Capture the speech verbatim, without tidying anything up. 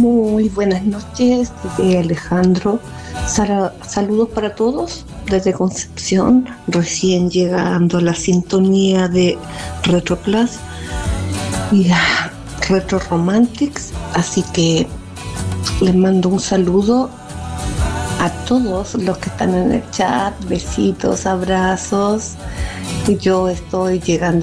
Muy buenas noches, desde Alejandro. Sara- saludos para todos desde Concepción, recién llegando a la sintonía de Retro Plus y ah, Retro Romantics. Así que les mando un saludo a todos los que están en el chat. Besitos, abrazos. Y yo estoy llegando